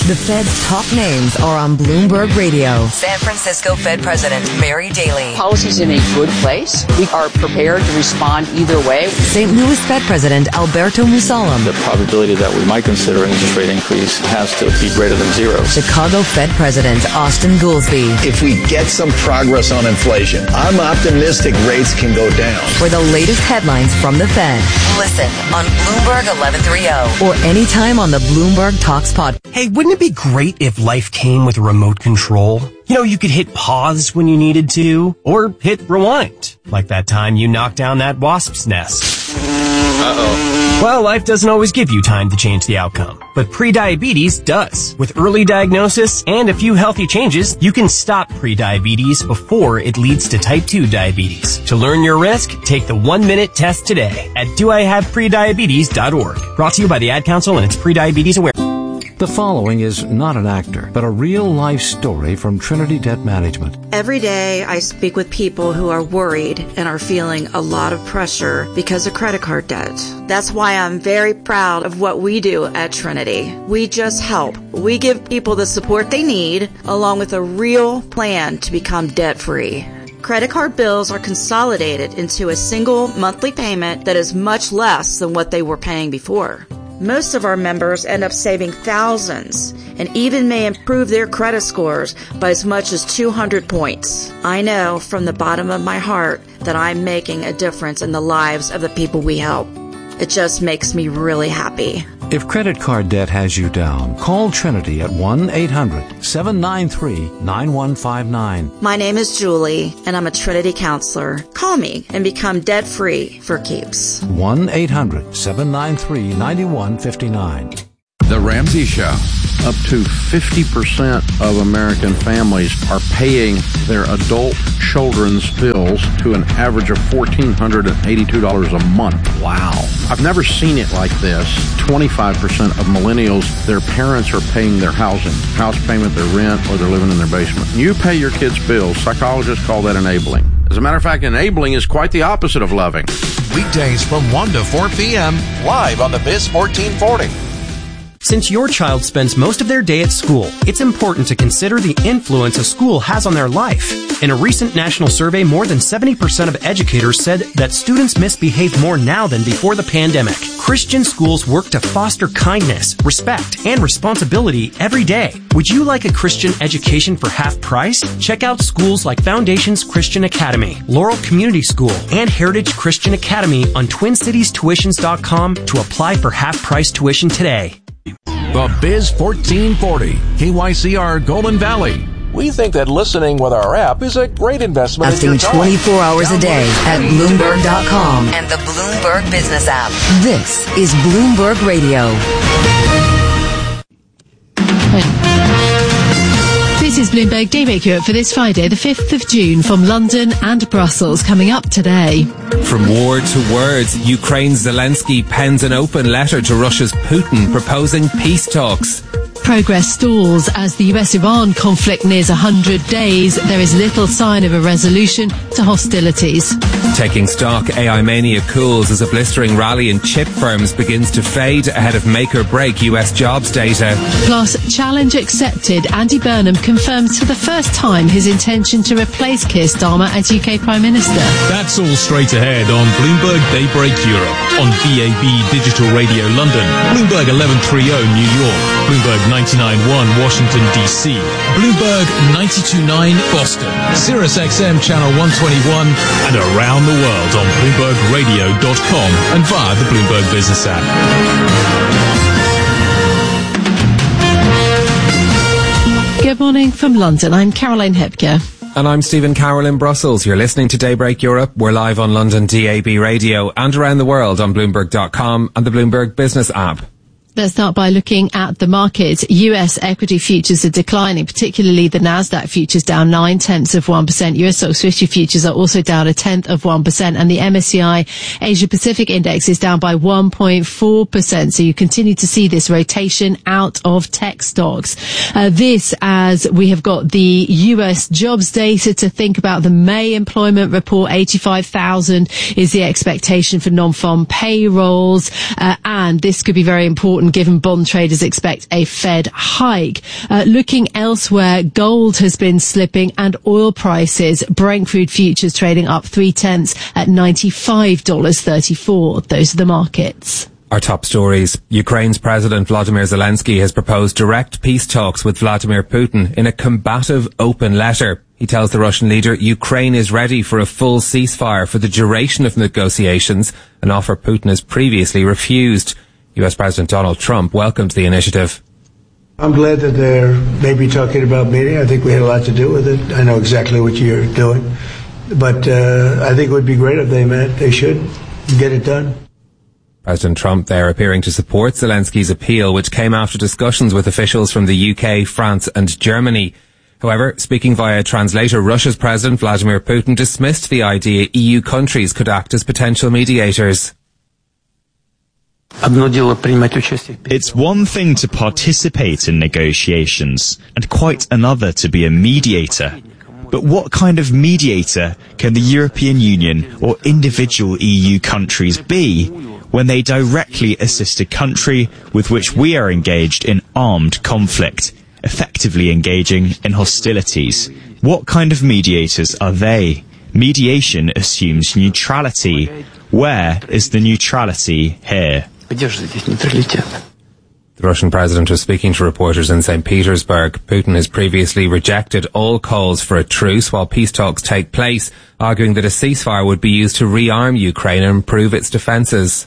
The Fed's top names are on Bloomberg Radio. San Francisco Fed President Mary Daly. Policy's in a good place. We are prepared to respond either way. St. Louis Fed President Alberto Musalem. The probability that we might consider an interest rate increase has to be greater than zero. Chicago Fed President Austin Goolsbee. If we get some progress on inflation, I'm optimistic rates can go down. For the latest headlines from the Fed. Listen on Bloomberg 1130. Or anytime on the Bloomberg Talks pod. Hey, wouldn't it be great if life came with a remote control? You know, you could hit pause when you needed to, or hit rewind, like that time you knocked down that wasp's nest. Uh-oh. Well, life doesn't always give you time to change the outcome, but prediabetes does. With early diagnosis and a few healthy changes, you can stop prediabetes before it leads to type 2 diabetes. To learn your risk, take the 1-minute test today at doihaveprediabetes.org. Brought to you by the Ad Council and its Prediabetes Aware. The following is not an actor, but a real-life story from Trinity Debt Management. Every day I speak with people who are worried and are feeling a lot of pressure because of credit card debt. That's why I'm very proud of what we do at Trinity. We just help. We give people the support they need, along with a real plan to become debt-free. Credit card bills are consolidated into a single monthly payment that is much less than what they were paying before. Most of our members end up saving thousands and even may improve their credit scores by as much as 200 points. I know from the bottom of my heart that I'm making a difference in the lives of the people we help. It just makes me really happy. If credit card debt has you down, call Trinity at 1-800-793-9159. My name is Julie, and I'm a Trinity counselor. Call me and become debt-free for keeps. 1-800-793-9159. The Ramsey Show. Up to 50% of American families are paying their adult children's bills to an average of $1,482 a month. Wow. I've never seen it like this. 25% of millennials, their parents are paying their house payment, their rent, or they're living in their basement. You pay your kids' bills. Psychologists call that enabling. As a matter of fact, enabling is quite the opposite of loving. Weekdays from 1 to 4 p.m. live on the Biz 1440. Since your child spends most of their day at school, it's important to consider the influence a school has on their life. In a recent national survey, more than 70% of educators said that students misbehave more now than before the pandemic. Christian schools work to foster kindness, respect, and responsibility every day. Would you like a Christian education for half price? Check out schools like Foundations Christian Academy, Laurel Community School, and Heritage Christian Academy on TwinCitiesTuitions.com to apply for half-price tuition today. The Biz 1440, KYCR Golden Valley. We think that listening with our app is a great investment. Acting 24 hours a day at Bloomberg.com and the Bloomberg Business app. This is Bloomberg Radio. This is Bloomberg Daybreak Europe for this Friday, the 5th of June, from London and Brussels, coming up today. From word to word, Ukraine's Zelensky pens an open letter to Russia's Putin proposing peace talks. Progress stalls as the US-Iran conflict nears 100 days. There is little sign of a resolution to hostilities. Taking stock, AI mania cools as a blistering rally in chip firms begins to fade ahead of make-or-break US jobs data. Plus, challenge accepted. Andy Burnham confirms for the first time his intention to replace Keir Starmer as UK Prime Minister. That's all straight ahead on Bloomberg Daybreak Europe, on DAB Digital Radio London, Bloomberg 1130 New York, Bloomberg 99.1 Washington, D.C., Bloomberg 92.9 Boston, Sirius XM Channel 121, and around the world on BloombergRadio.com and via the Bloomberg Business app. Good morning from London. I'm Caroline Hepker. And I'm Stephen Carroll in Brussels. You're listening to Daybreak Europe. We're live on London DAB Radio and around the world on Bloomberg.com and the Bloomberg Business app. Let's start by looking at the markets. US equity futures are declining, particularly the Nasdaq futures down 0.9%. US Stoxx 50 futures are also down 0.1%, and the MSCI Asia Pacific Index is down by 1.4%. So you continue to see this rotation out of tech stocks. This as we have got the US jobs data to think about. The May employment report, 85,000 is the expectation for non-farm payrolls, and this could be very important given bond traders expect a Fed hike. Looking elsewhere, gold has been slipping and oil prices. Brent crude futures trading up 0.3 at $95.34. Those are the markets. Our top stories. Ukraine's President Volodymyr Zelensky has proposed direct peace talks with Vladimir Putin in a combative open letter. He tells the Russian leader Ukraine is ready for a full ceasefire for the duration of negotiations, an offer Putin has previously refused. US President Donald Trump welcomed the initiative. I'm glad that they're maybe talking about meeting. I think we had a lot to do with it. I know exactly what you're doing. But I think it would be great if they met. They should get it done. President Trump there appearing to support Zelensky's appeal, which came after discussions with officials from the UK, France and Germany. However, speaking via a translator, Russia's President Vladimir Putin dismissed the idea EU countries could act as potential mediators. It's one thing to participate in negotiations, and quite another to be a mediator. But what kind of mediator can the European Union or individual EU countries be when they directly assist a country with which we are engaged in armed conflict, effectively engaging in hostilities? What kind of mediators are they? Mediation assumes neutrality. Where is the neutrality here? The Russian president was speaking to reporters in St. Petersburg. Putin has previously rejected all calls for a truce while peace talks take place, arguing that a ceasefire would be used to rearm Ukraine and improve its defences.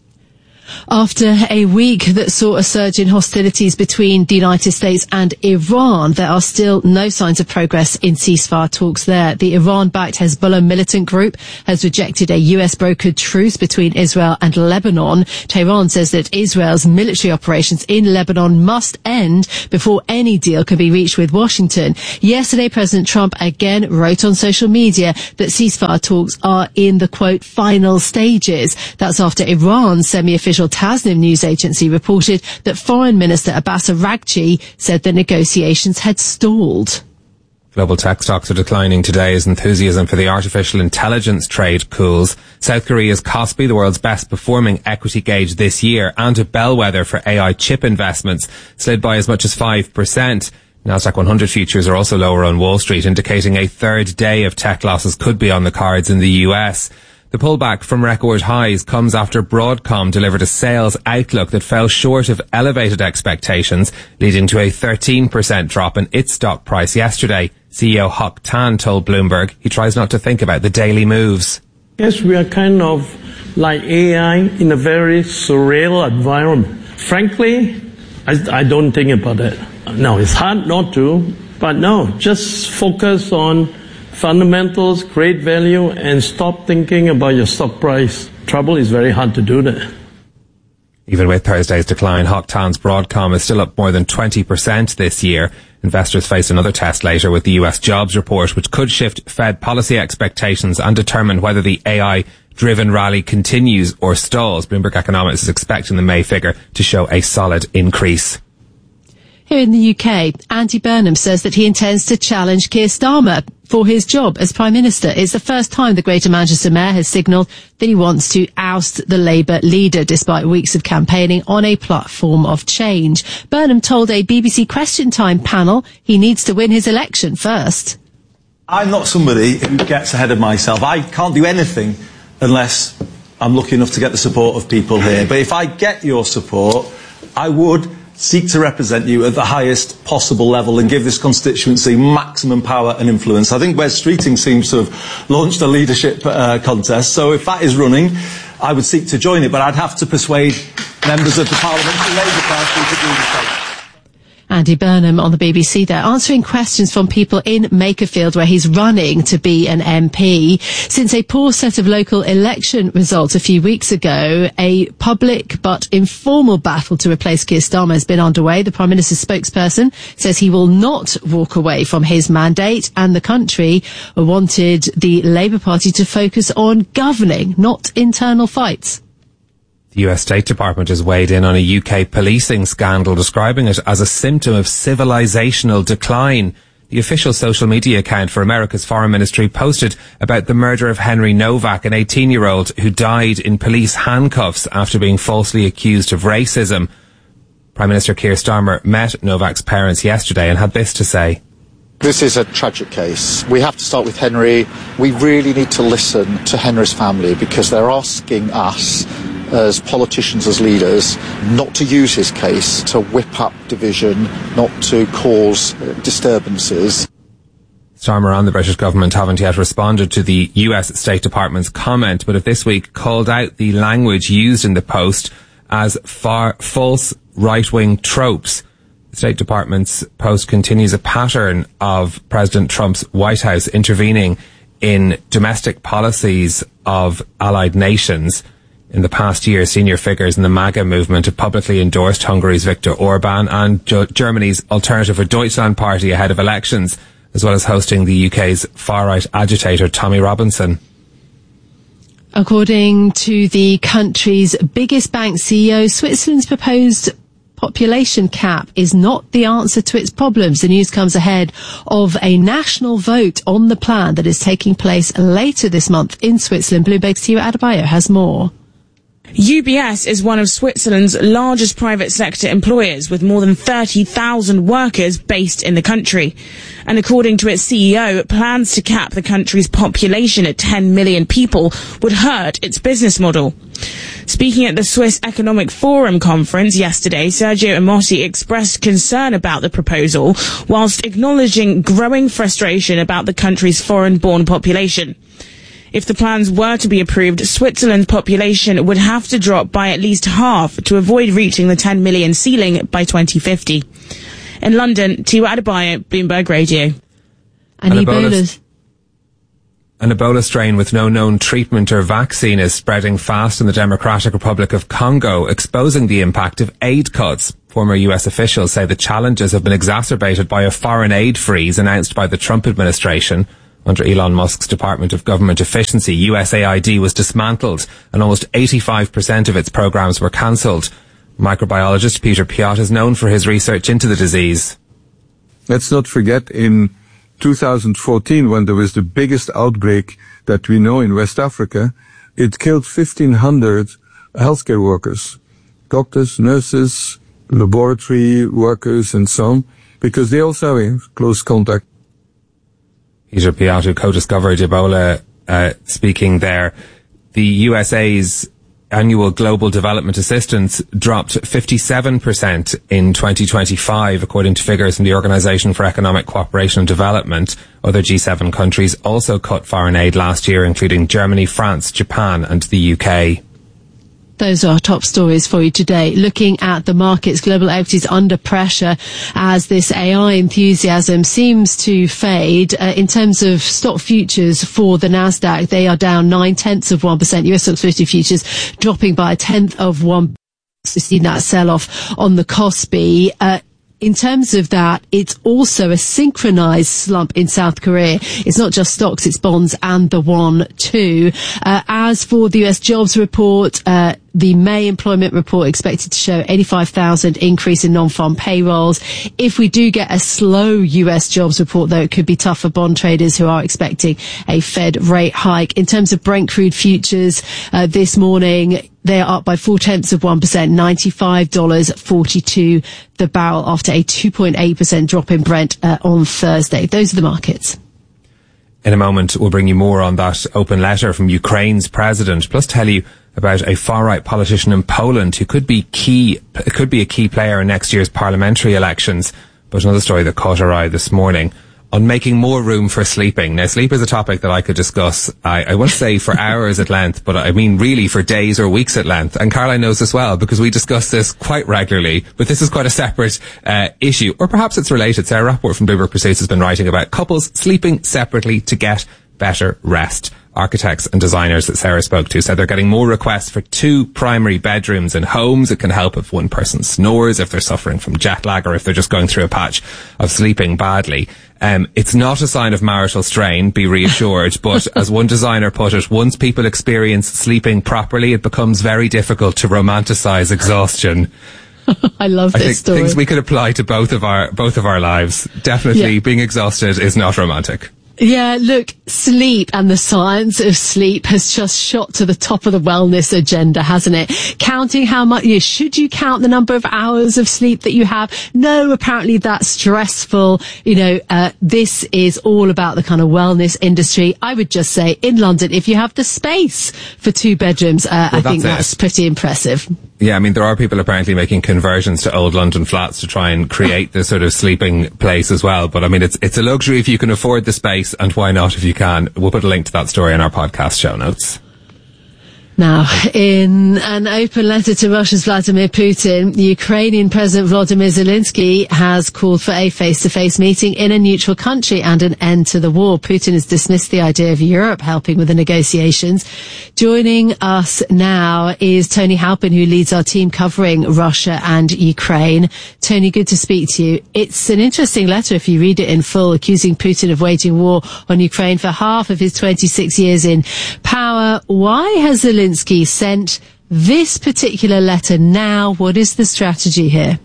After a week that saw a surge in hostilities between the United States and Iran, there are still no signs of progress in ceasefire talks there. The Iran-backed Hezbollah militant group has rejected a US-brokered truce between Israel and Lebanon. Tehran says that Israel's military operations in Lebanon must end before any deal can be reached with Washington. Yesterday, President Trump again wrote on social media that ceasefire talks are in the, quote, final stages. That's after Iran's semi-official Tasnim news agency reported that Foreign Minister Abbas Araghchi said the negotiations had stalled. Global tech stocks are declining today as enthusiasm for the artificial intelligence trade cools. South Korea's Kospi, the world's best performing equity gauge this year and a bellwether for AI chip investments, slid by as much as 5%. Nasdaq 100 futures are also lower on Wall Street, indicating a third day of tech losses could be on the cards in the US. The pullback from record highs comes after Broadcom delivered a sales outlook that fell short of elevated expectations, leading to a 13% drop in its stock price yesterday. CEO Hock Tan told Bloomberg he tries not to think about the daily moves. Yes, we are kind of like AI in a very surreal environment. Frankly, I don't think about it. No, it's hard not to, but no, just focus on fundamentals, create value, and stop thinking about your stock price. Trouble is very hard to do that. Even with Thursday's decline, Hock Tan's Broadcom is still up more than 20% this year. Investors face another test later with the US jobs report, which could shift Fed policy expectations and determine whether the AI-driven rally continues or stalls. Bloomberg Economics is expecting the May figure to show a solid increase. Here in the UK, Andy Burnham says that he intends to challenge Keir Starmer for his job as Prime Minister. It's the first time the Greater Manchester Mayor has signalled that he wants to oust the Labour leader despite weeks of campaigning on a platform of change. Burnham told a BBC Question Time panel he needs to win his election first. I'm not somebody who gets ahead of myself. I can't do anything unless I'm lucky enough to get the support of people here. But if I get your support, I would seek to represent you at the highest possible level and give this constituency maximum power and influence. I think Wes Streeting seems to have launched a leadership contest, so if that is running, I would seek to join it, but I'd have to persuade members of the Parliamentary Labour Party to do the same. Andy Burnham on the BBC there, answering questions from people in Makerfield where he's running to be an MP. Since a poor set of local election results a few weeks ago, a public but informal battle to replace Keir Starmer has been underway. The Prime Minister's spokesperson says he will not walk away from his mandate, and the country wanted the Labour Party to focus on governing, not internal fights. The US State Department has weighed in on a UK policing scandal, describing it as a symptom of civilizational decline. The official social media account for America's Foreign Ministry posted about the murder of Henry Novak, an 18-year-old who died in police handcuffs after being falsely accused of racism. Prime Minister Keir Starmer met Novak's parents yesterday and had this to say. This is a tragic case. We have to start with Henry. We really need to listen to Henry's family because they're asking us as politicians, as leaders, not to use his case to whip up division, not to cause disturbances. Starmer and the British government haven't yet responded to the US State Department's comment, but have this week called out the language used in the post as false right-wing tropes. The State Department's post continues a pattern of President Trump's White House intervening in domestic policies of allied nations. In the past year, senior figures in the MAGA movement have publicly endorsed Hungary's Viktor Orban and Germany's Alternative for Deutschland party ahead of elections, as well as hosting the UK's far-right agitator Tommy Robinson. According to the country's biggest bank CEO, Switzerland's proposed population cap is not the answer to its problems. The news comes ahead of a national vote on the plan that is taking place later this month in Switzerland. Bloomberg's Tia Adebayo has more. UBS is one of Switzerland's largest private sector employers, with more than 30,000 workers based in the country. And according to its CEO, plans to cap the country's population at 10 million people would hurt its business model. Speaking at the Swiss Economic Forum conference yesterday, Sergio Amotti expressed concern about the proposal, whilst acknowledging growing frustration about the country's foreign-born population. If the plans were to be approved, Switzerland's population would have to drop by at least half to avoid reaching the 10 million ceiling by 2050. In London, Tia Adebayo, Bloomberg Radio. And An Ebola strain with no known treatment or vaccine is spreading fast in the Democratic Republic of Congo, exposing the impact of aid cuts. Former US officials say the challenges have been exacerbated by a foreign aid freeze announced by the Trump administration. Under Elon Musk's Department of Government Efficiency, USAID was dismantled and almost 85% of its programs were cancelled. Microbiologist Peter Piot is known for his research into the disease. Let's not forget in 2014, when there was the biggest outbreak that we know in West Africa, it killed 1,500 healthcare workers, doctors, nurses, laboratory workers and so on, because they also have close contact. Peter Piot, who co-discovered Ebola, speaking there. The USA's annual global development assistance dropped 57% in 2025, according to figures from the Organization for Economic Cooperation and Development. Other G7 countries also cut foreign aid last year, including Germany, France, Japan and the UK. Those are our top stories for you today. Looking at the markets, global equities under pressure as this AI enthusiasm seems to fade. In terms of stock futures for the NASDAQ, they are down 0.9%. US Stocks 50 futures dropping by 0.1%. We've seen that sell-off on the Kospi. In terms of that, it's also a synchronized slump in South Korea. It's not just stocks, it's bonds and the won too. As for the US jobs report, the May employment report expected to show 85,000 increase in non-farm payrolls. If we do get a slow US jobs report, though, it could be tough for bond traders who are expecting a Fed rate hike. In terms of Brent crude futures, this morning, they are up by 0.4%, $95.42 the barrel after a 2.8% drop in Brent on Thursday. Those are the markets. In a moment, we'll bring you more on that open letter from Ukraine's president, plus tell you about a far-right politician in Poland who could be a key player in next year's parliamentary elections. But another story that caught our eye this morning on making more room for sleeping. Now, sleep is a topic that I could discuss, I won't say for hours at length, but I mean really for days or weeks at length. And Caroline knows this well because we discuss this quite regularly, but this is quite a separate issue. Or perhaps it's related. Sarah Rapport from Bloomberg Pursuits has been writing about couples sleeping separately to get better rest. Architects and designers that Sarah spoke to said they're getting more requests for 2 primary bedrooms in homes. It can help if one person snores, if they're suffering from jet lag, or if they're just going through a patch of sleeping badly. It's not a sign of marital strain, be reassured, but as one designer put it, once people experience sleeping properly, it becomes very difficult to romanticize exhaustion. I love this story. Things we could apply to both of our lives. Definitely being exhausted is not romantic. Yeah, look, sleep and the science of sleep has just shot to the top of the wellness agenda, hasn't it? Counting how much, should you count the number of hours of sleep that you have? No, apparently that's stressful. This is all about the kind of wellness industry. I would just say in London, if you have the space for 2 bedrooms, I think that's pretty impressive. Yeah, I mean, there are people apparently making conversions to old London flats to try and create this sort of sleeping place as well. But I mean, it's a luxury if you can afford the space, and why not if you can? We'll put a link to that story in our podcast show notes. Now, in an open letter to Russia's Vladimir Putin, the Ukrainian President Volodymyr Zelensky has called for a face-to-face meeting in a neutral country and an end to the war. Putin has dismissed the idea of Europe helping with the negotiations. Joining us now is Tony Halpin, who leads our team covering Russia and Ukraine. Tony, good to speak to you. It's an interesting letter if you read it in full, accusing Putin of waging war on Ukraine for half of his 26 years in power. Why has Zelensky sent this particular letter now? What is the strategy here?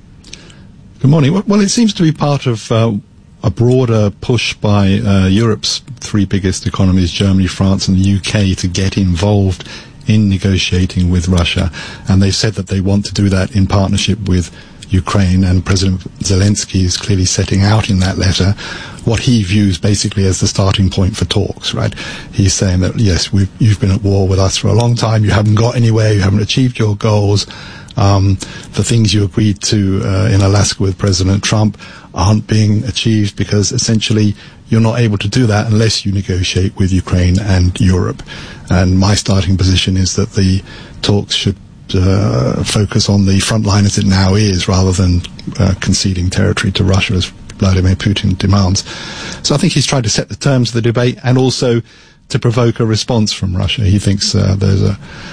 Good morning. Well, it seems to be part of a broader push by Europe's 3 biggest economies, Germany, France and the UK, to get involved in negotiating with Russia. And they've said that they want to do that in partnership with Ukraine, and President Zelensky is clearly setting out in that letter what he views basically as the starting point for talks, right? He's saying that, yes, you've been at war with us for a long time, you haven't got anywhere, you haven't achieved your goals, the things you agreed to in Alaska with President Trump aren't being achieved because essentially you're not able to do that unless you negotiate with Ukraine and Europe. And my starting position is that the talks should focus on the front line as it now is, rather than conceding territory to Russia as Vladimir Putin demands. So I think he's tried to set the terms of the debate and also to provoke a response from Russia. He thinks there's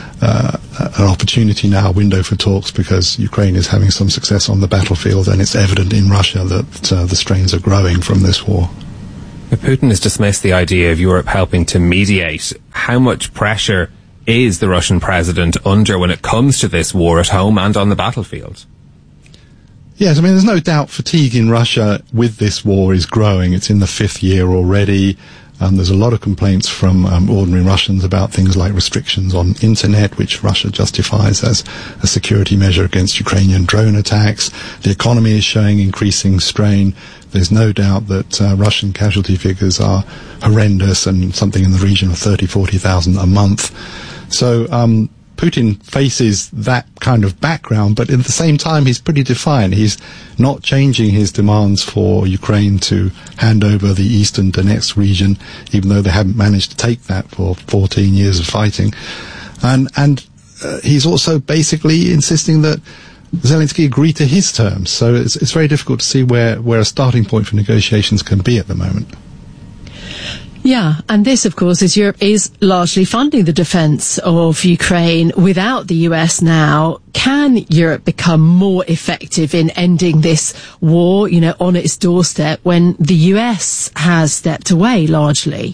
an opportunity now, a window for talks, because Ukraine is having some success on the battlefield, and it's evident in Russia that the strains are growing from this war. Putin has dismissed the idea of Europe helping to mediate. How much pressure is the Russian president under when it comes to this war at home and on the battlefield? Yes, I mean, there's no doubt fatigue in Russia with this war is growing. It's in the 5th year already. There's a lot of complaints from ordinary Russians about things like restrictions on internet, which Russia justifies as a security measure against Ukrainian drone attacks. The economy is showing increasing strain. There's no doubt that Russian casualty figures are horrendous, and something in the region of 40,000 a month. So Putin faces that kind of background, but at the same time he's pretty defiant. He's not changing his demands for Ukraine to hand over the eastern Donetsk region, even though they haven't managed to take that for 14 years of fighting. And he's also basically insisting that Zelensky agree to his terms. So it's very difficult to see where a starting point for negotiations can be at the moment. Yeah, and this, of course, is Europe is largely funding the defence of Ukraine without the US now. Can Europe become more effective in ending this war, on its doorstep when the US has stepped away largely?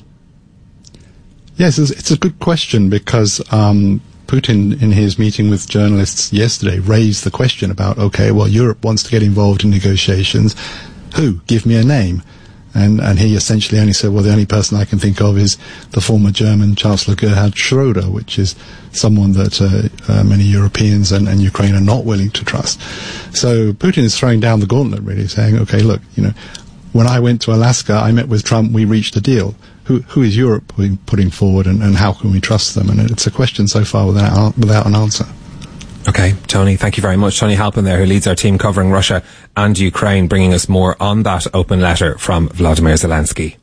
Yes, it's a good question, because Putin, in his meeting with journalists yesterday, raised the question about, okay, well, Europe wants to get involved in negotiations. Who? Give me a name. And he essentially only said, well, the only person I can think of is the former German Chancellor Gerhard Schröder, which is someone that many Europeans and Ukraine are not willing to trust. So Putin is throwing down the gauntlet, really, saying, okay, look, when I went to Alaska, I met with Trump, we reached a deal. Who is Europe putting forward, and how can we trust them? And it's a question so far without an answer. Okay, Tony, thank you very much. Tony Halpin there, who leads our team covering Russia and Ukraine, bringing us more on that open letter from Vladimir Zelensky.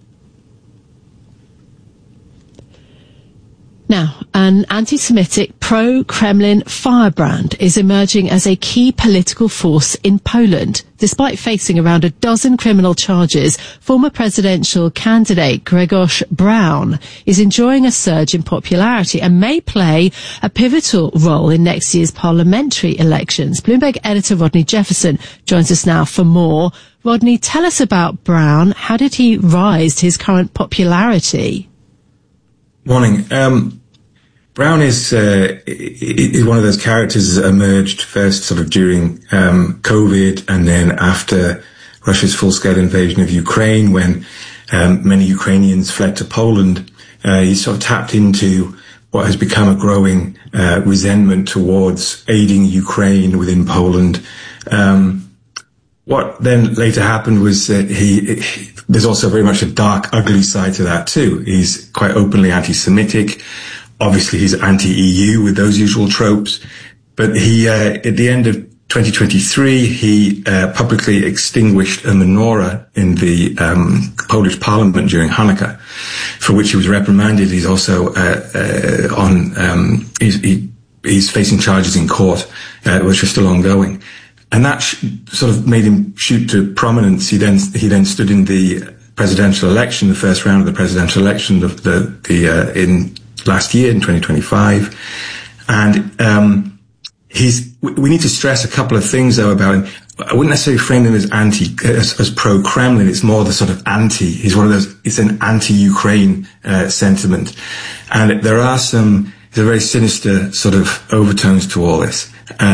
Now, an anti-Semitic pro-Kremlin firebrand is emerging as a key political force in Poland. Despite facing around a dozen criminal charges, former presidential candidate Grzegorz Braun is enjoying a surge in popularity and may play a pivotal role in next year's parliamentary elections. Bloomberg editor Rodney Jefferson joins us now for more. Rodney, tell us about Braun. How did he rise to his current popularity? Morning. Braun is one of those characters that emerged first sort of during COVID, and then after Russia's full-scale invasion of Ukraine, when many Ukrainians fled to Poland, he sort of tapped into what has become a growing resentment towards aiding Ukraine within Poland. What then later happened was that there's also very much a dark, ugly side to that too. He's quite openly anti-Semitic. Obviously, he's anti-EU with those usual tropes. But he, at the end of 2023, he publicly extinguished a menorah in the Polish parliament during Hanukkah, for which he was reprimanded. He's also he's facing charges in court, which are still ongoing. And that sort of made him shoot to prominence. He then stood in the presidential election, the first round of the presidential election of in last year in 2025. And we need to stress a couple of things though about him. I wouldn't necessarily frame him as pro-Kremlin. It's more the sort of anti. He's one of those. It's an anti-Ukraine sentiment, and there are there's a very sinister sort of overtones to all this.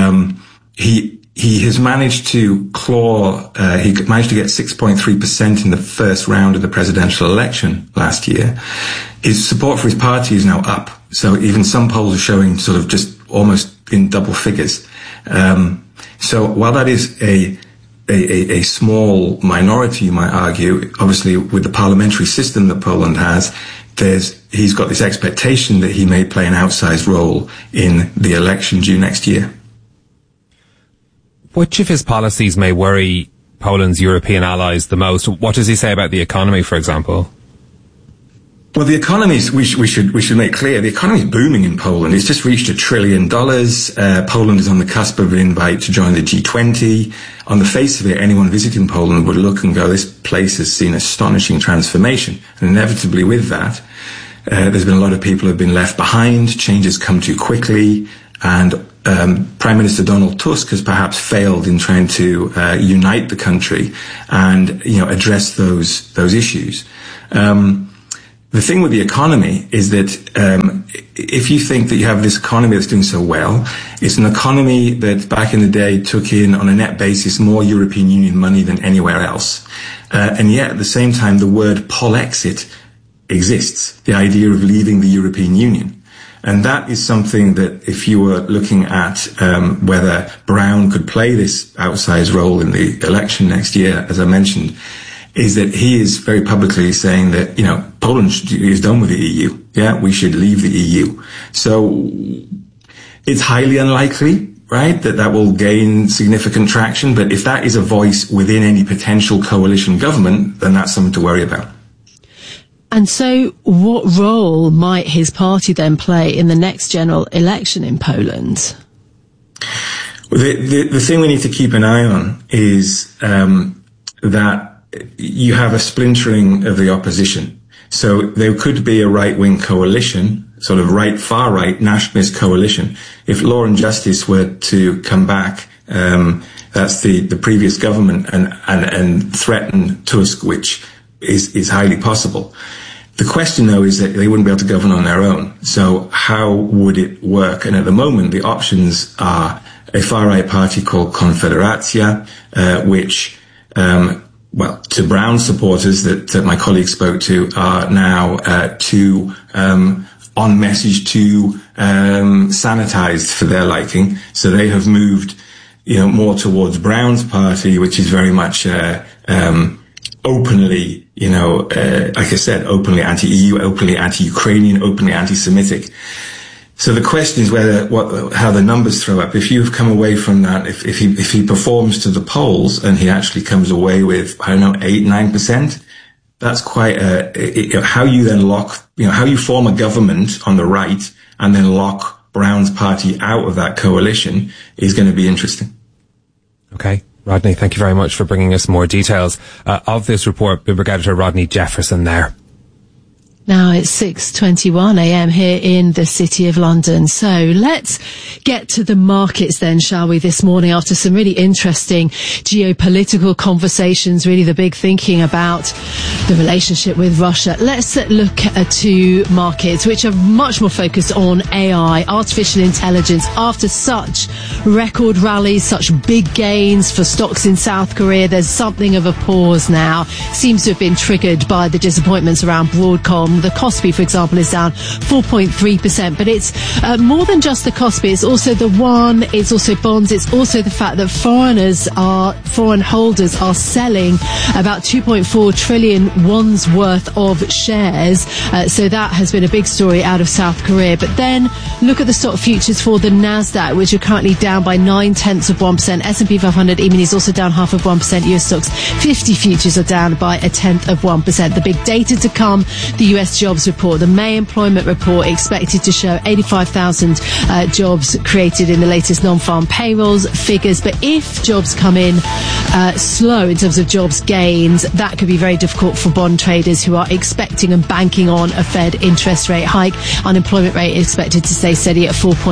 He has managed to he managed to get 6.3% in the first round of the presidential election last year. His support for his party is now up. So even some polls are showing sort of just almost in double figures. So while that is a small minority, you might argue, obviously with the parliamentary system that Poland has, he's got this expectation that he may play an outsized role in the election due next year. Which of his policies may worry Poland's European allies the most? What does he say about the economy, for example? Well, the economy, we should make clear, the economy is booming in Poland. It's just reached $1 trillion. Poland is on the cusp of an invite to join the G20. On the face of it, anyone visiting Poland would look and go, this place has seen astonishing transformation. And inevitably with that, there's been a lot of people who have been left behind. Changes come too quickly. And Prime Minister Donald Tusk has perhaps failed in trying to unite the country and address those issues. The thing with the economy is that if you think that you have this economy that's doing so well, it's an economy that back in the day took in on a net basis more European Union money than anywhere else. And yet at the same time the word Polexit exists, the idea of leaving the European Union. And that is something that if you were looking at whether Brown could play this outsized role in the election next year, as I mentioned, is that he is very publicly saying that, Poland is done with the EU. Yeah, we should leave the EU. So it's highly unlikely, right, that will gain significant traction. But if that is a voice within any potential coalition government, then that's something to worry about. And so what role might his party then play in the next general election in Poland? Well, the thing we need to keep an eye on is that you have a splintering of the opposition. So there could be a right-wing coalition, sort of far-right nationalist coalition. If Law and Justice were to come back, that's the previous government, and threaten Tusk, which is highly possible. The question, though, is that they wouldn't be able to govern on their own. So how would it work? And at the moment, the options are a far-right party called Konfederacja, which, to Brown supporters that my colleague spoke to are now too on message, too sanitized for their liking. So they have moved, more towards Brown's party, which is very much openly, like I said, openly anti-EU, openly anti-Ukrainian, openly anti-Semitic. So the question is how the numbers throw up. If you've come away from that, if he performs to the polls and he actually comes away with, 8-9%, that's quite how you then how you form a government on the right and then lock Brown's party out of that coalition is going to be interesting. Okay. Rodney, thank you very much for bringing us more details of this report. Bloomberg editor Rodney Jefferson there. Now it's 6:21 a.m. here in the City of London. So let's get to the markets then, shall we, this morning, after some really interesting geopolitical conversations, really the big thinking about the relationship with Russia. Let's look at two markets which are much more focused on AI, artificial intelligence. After such record rallies, such big gains for stocks in South Korea, there's something of a pause now. Seems to have been triggered by the disappointments around Broadcom. The Kospi, for example, is down 4.3%, but it's more than just the Kospi. It's also the won, it's also bonds, it's also the fact that foreign holders are selling about 2.4 trillion won's worth of shares. So that has been a big story out of South Korea. But then look at the stock futures for the Nasdaq, which are currently down by 0.9%. S&P 500 E-mini is also down 0.5%. US stocks 50 futures are down by 0.1%. The big data to come, the US jobs report, the May employment report, expected to show 85,000 jobs created in the latest non-farm payrolls figures. But if jobs come in slow in terms of jobs gains, that could be very difficult for bond traders who are expecting and banking on a Fed interest rate hike. Unemployment rate is expected to stay steady at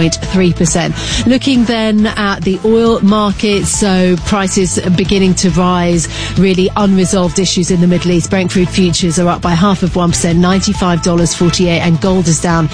4.3%. Looking then at the oil market, so prices are beginning to rise, really unresolved issues in the Middle East. Brent crude futures are up by 0.5%, $95.48, and gold is down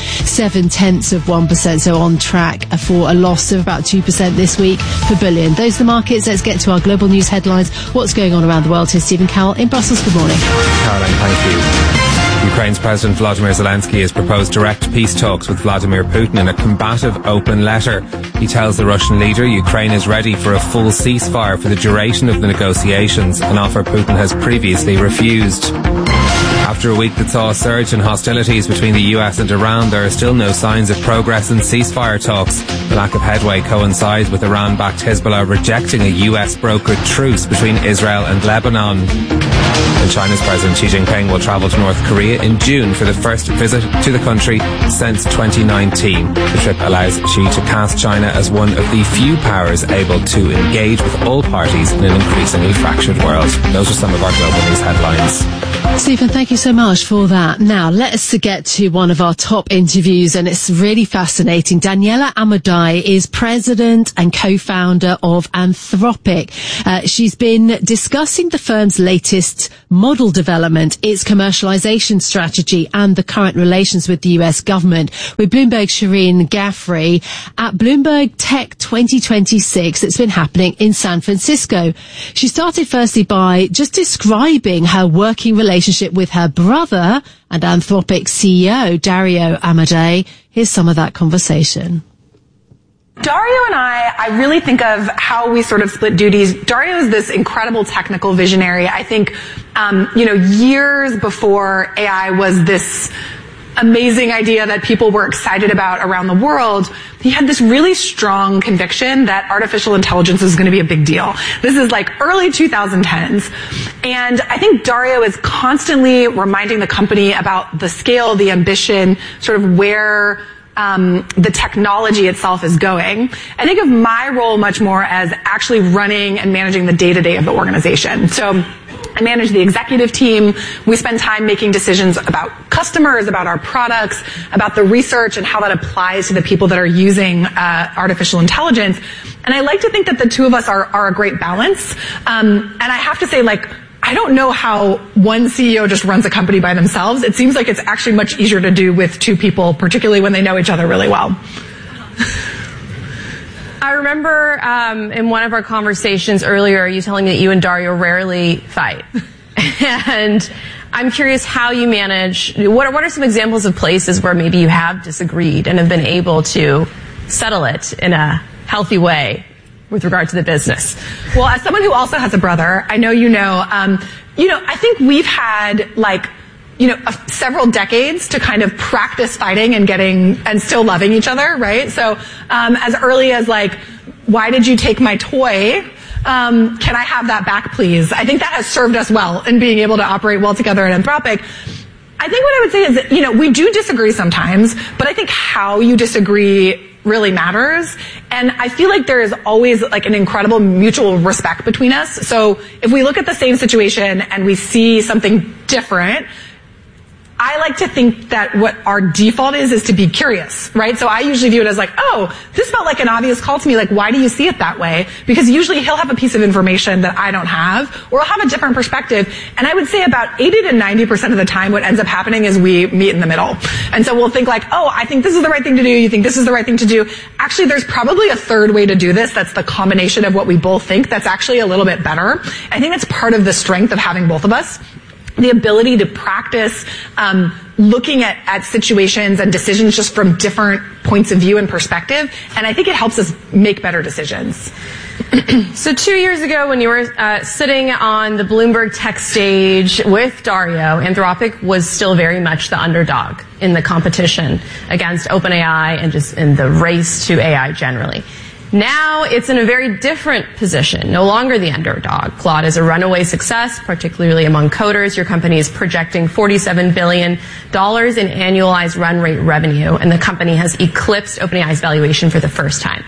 0.7%, so on track for a loss of about 2% this week per billion. Those are the markets. Let's get to our global news headlines. What's going on around the world? Here's Stephen Cowell in Brussels. Good morning. Caroline, thank you. Ukraine's President Volodymyr Zelensky has proposed direct peace talks with Vladimir Putin in a combative open letter. He tells the Russian leader Ukraine is ready for a full ceasefire for the duration of the negotiations, an offer Putin has previously refused. After a week that saw a surge in hostilities between the US and Iran, there are still no signs of progress in ceasefire talks. The lack of headway coincides with Iran-backed Hezbollah rejecting a US-brokered truce between Israel and Lebanon. And China's President Xi Jinping will travel to North Korea in June for the first visit to the country since 2019. The trip allows Xi to cast China as one of the few powers able to engage with all parties in an increasingly fractured world. Those are some of our global news headlines. Stephen, thank you so much for that. Now, let's get to one of our top interviews, and it's really fascinating. Daniela Amodei is president and co-founder of Anthropic. She's been discussing the firm's latest model development, its commercialization strategy, and the current relations with the US government with Bloomberg's Shireen Ghaffari at Bloomberg Tech 2026 that's been happening in San Francisco. She started firstly by just describing her working relationship with her brother and Anthropic CEO, Dario Amodei. Here's some of that conversation. Dario and I really think of how we sort of split duties. Dario is this incredible technical visionary. I think, years before AI was this amazing idea that people were excited about around the world, he had this really strong conviction that artificial intelligence is going to be a big deal. This is like early 2010s. And I think Dario is constantly reminding the company about the scale, the ambition, sort of where the technology itself is going. I think of my role much more as actually running and managing the day-to-day of the organization. So I manage the executive team. We spend time making decisions about customers, about our products, about the research and how that applies to the people that are using artificial intelligence. And I like to think that the two of us are a great balance. And I have to say, I don't know how one CEO just runs a company by themselves. It seems like it's actually much easier to do with two people, particularly when they know each other really well. I remember in one of our conversations earlier, you telling me that you and Dario rarely fight. And I'm curious how you manage, what are some examples of places where maybe you have disagreed and have been able to settle it in a healthy way with regard to the business? Well, as someone who also has a brother, I know I think we've had several decades to kind of practice fighting and still loving each other, right? So, as early as why did you take my toy? Can I have that back, please? I think that has served us well in being able to operate well together at Anthropic. I think what I would say is that, we do disagree sometimes, but I think how you disagree really matters. And I feel like there is always an incredible mutual respect between us. So if we look at the same situation and we see something different, I like to think that what our default is to be curious, right? So I usually view it as like, oh, this felt like an obvious call to me. Like, why do you see it that way? Because usually he'll have a piece of information that I don't have, or I'll have a different perspective. And I would say about 80 to 90% of the time what ends up happening is we meet in the middle. And so we'll think like, oh, I think this is the right thing to do. You think this is the right thing to do. Actually, there's probably a third way to do this. That's the combination of what we both think. That's actually a little bit better. I think that's part of the strength of having both of us. The ability to practice looking at situations and decisions just from different points of view and perspective. And I think it helps us make better decisions. So 2 years ago, when you were sitting on the Bloomberg Tech stage with Dario, Anthropic was still very much the underdog in the competition against OpenAI and just in the race to AI generally. Now it's in a very different position, no longer the underdog. Claude is a runaway success, particularly among coders. Your company is projecting $47 billion in annualized run rate revenue, and the company has eclipsed OpenAI's valuation for the first time.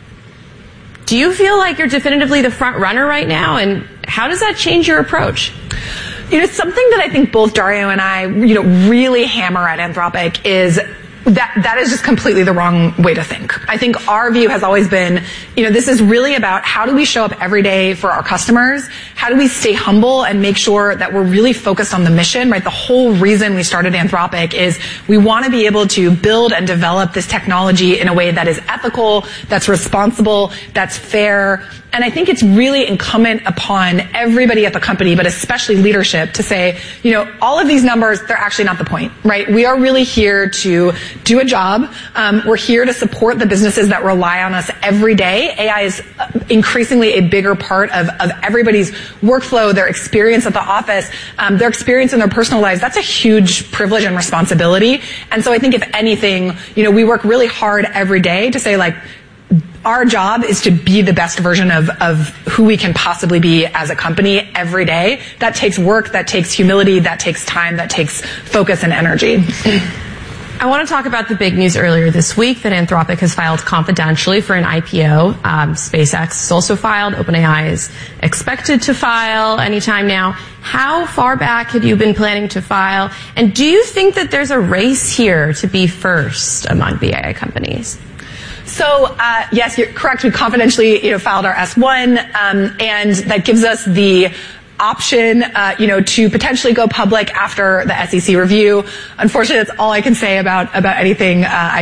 Do you feel like you're definitively the front runner right now, and how does that change your approach? You know, something that I think both Dario and I, really hammer at Anthropic is that is just completely the wrong way to think. I think our view has always been, this is really about how do we show up every day for our customers? How do we stay humble and make sure that we're really focused on the mission, right? The whole reason we started Anthropic is we want to be able to build and develop this technology in a way that is ethical, that's responsible, that's fair. And I think it's really incumbent upon everybody at the company, but especially leadership, to say, all of these numbers, they're actually not the point, right? We are really here to do a job. We're here to support the businesses that rely on us every day. AI is increasingly a bigger part of everybody's workflow, their experience at the office, their experience in their personal lives. That's a huge privilege and responsibility. And so I think if anything, we work really hard every day to say, like, our job is to be the best version of who we can possibly be as a company every day. That takes work, that takes humility, that takes time, that takes focus and energy. I want to talk about the big news earlier this week that Anthropic has filed confidentially for an IPO. SpaceX has also filed. OpenAI is expected to file anytime now. How far back have you been planning to file? And do you think that there's a race here to be first among the AI companies? So, yes, you're correct. We confidentially, filed our S1, and that gives us the option, to potentially go public after the SEC review. Unfortunately, that's all I can say about anything